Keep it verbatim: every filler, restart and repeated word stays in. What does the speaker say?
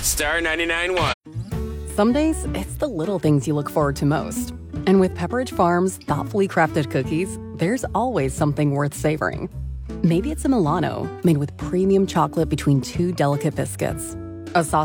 Star ninety-nine point one. Some days, it's the little things you look forward to most. And with Pepperidge Farm's thoughtfully crafted cookies, there's always something worth savoring. Maybe it's a Milano, made with premium chocolate between two delicate biscuits. A sauce